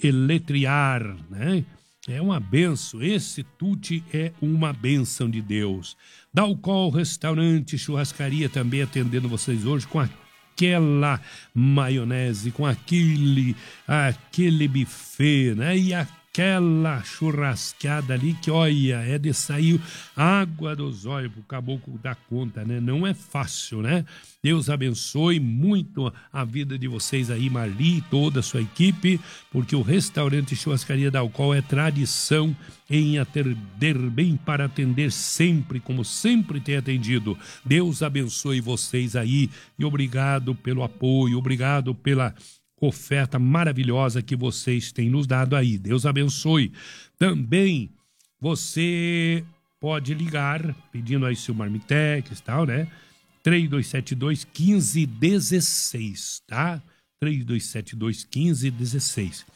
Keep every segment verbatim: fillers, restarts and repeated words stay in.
Eletriar, né? É uma benção, esse Tuti é uma benção de Deus. Dalcol Restaurante, Churrascaria também atendendo vocês hoje com aquela maionese, com aquele, aquele buffet, né? E aquela churrascada ali que, olha, é de sair água dos olhos pro caboclo dar conta, né? Não é fácil, né? Deus abençoe muito a vida de vocês aí, Marli e toda a sua equipe, porque o restaurante Churrascaria Dalcol é tradição em atender bem para atender sempre, como sempre tem atendido. Deus abençoe vocês aí e obrigado pelo apoio, obrigado pela oferta maravilhosa que vocês têm nos dado aí. Deus abençoe. Também você pode ligar pedindo aí seu Marmitex e tal, né? três dois sete dois, um cinco um seis, tá? três dois sete dois, um cinco um seis.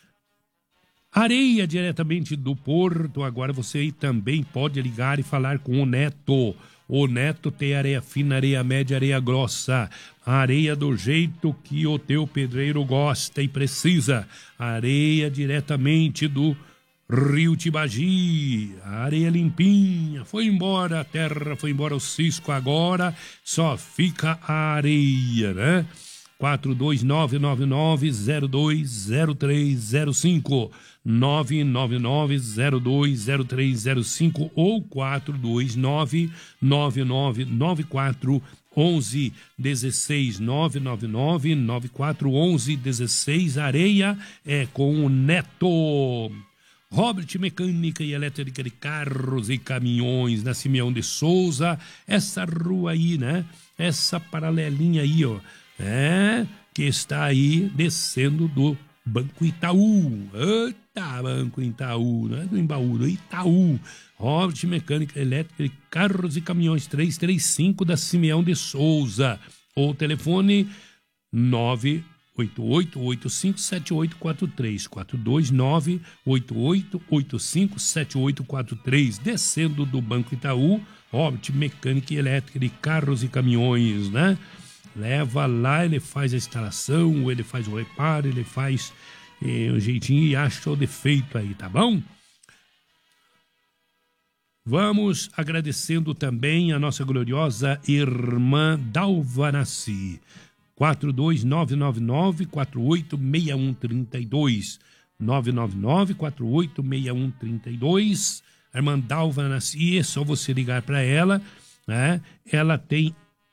Areia diretamente do Porto, agora você também pode ligar e falar com o Neto. O Neto tem areia fina, areia média, areia grossa. Areia do jeito que o teu pedreiro gosta e precisa. Areia diretamente do Rio Tibagi, areia limpinha, foi embora a terra, foi embora o cisco, agora só fica a areia, né? quatro dois nove nove nove zero dois zero três zero cinco, nove nove nove zero dois zero três zero cinco ou quatro dois nove nove nove nove quatro onze dezesseis, nove nove nove nove quatro onze dezesseis. Areia é com o Neto. Robert Mecânica e Elétrica de Carros e Caminhões, na Simeão de Souza, essa rua aí, né? Essa paralelinha aí, ó, é, que está aí descendo do Banco Itaú. Eita, Banco Itaú, não é do Embaú, do Itaú. Robert Mecânica, Elétrica de Carros e Caminhões, trezentos e trinta e cinco da Simeão de Souza. Ou telefone nove oito oito oito cinco sete oito quatro três, quatro dois nove oito oito oito cinco sete oito quatro três, descendo do Banco Itaú. Robert Mecânica e Elétrica de Carros e Caminhões, né? Leva lá, ele faz a instalação, ele faz o reparo, ele faz eh, um jeitinho e acha o defeito aí, tá bom? Vamos agradecendo também a nossa gloriosa irmã Dalva Nassi. quatro dois nove nove nove quatro oito seis um três dois, nove nove nove quatro oito seis um três dois. A irmã Dalva Nassi, é só você ligar para ela, né? Ela tem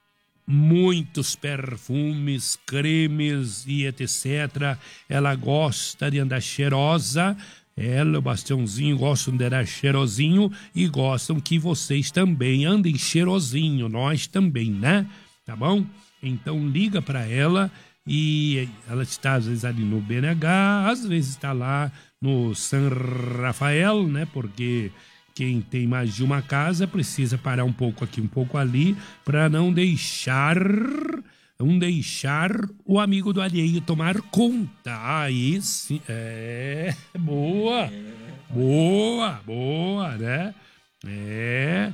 muitos perfumes, cremes e etcétera. Ela gosta de andar cheirosa. Ela, o Bastiãozinho, gostam de andar cheirosinho e gostam que vocês também andem cheirosinho. Nós também, né? Tá bom? Então liga para ela e ela está às vezes ali no B N H, às vezes está lá no São Rafael, né? Porque quem tem mais de uma casa precisa parar um pouco aqui, um pouco ali, para não deixar, não deixar o amigo do alheio tomar conta. Aí sim, é, boa, boa, boa, né? É.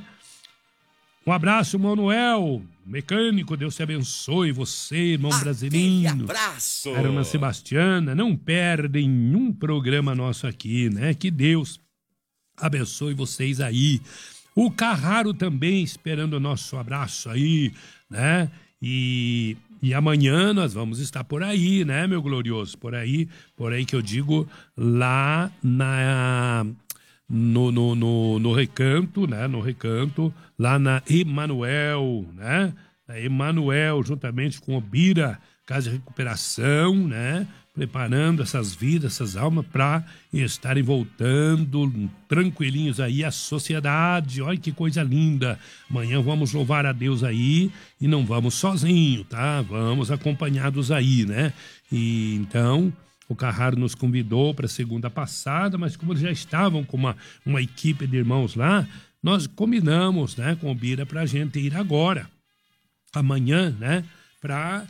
Um abraço, Manuel, mecânico, Deus te abençoe, você, irmão brasileiro. Aquele abraço. A irmã Sebastiana, não perdem um programa nosso aqui, né? Que Deus abençoe vocês aí. O Carraro também esperando o nosso abraço aí, né? E, e amanhã nós vamos estar por aí, né, meu glorioso? Por aí, por aí que eu digo, lá na... No, no, no, no Recanto, né? No Recanto, lá na Emanuel, né? A Emanuel, juntamente com o Bira, Casa de Recuperação, né? Preparando essas vidas, essas almas, para estarem voltando tranquilinhos aí à sociedade. Olha que coisa linda. Amanhã vamos louvar a Deus aí e não vamos sozinhos, tá? Vamos acompanhados aí, né? E então... O Carraro nos convidou para a segunda passada, mas como eles já estavam com uma, uma equipe de irmãos lá, nós combinamos, né, com o Bira para a gente ir agora, amanhã, né, para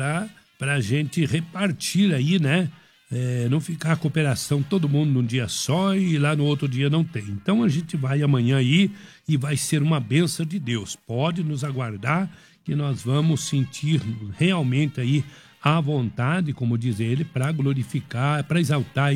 a gente repartir aí, né, é, não ficar a cooperação todo mundo num dia só e lá no outro dia não tem. Então a gente vai amanhã aí e vai ser uma bênção de Deus. Pode nos aguardar que nós vamos sentir realmente aí à vontade, como diz ele, para glorificar, para exaltar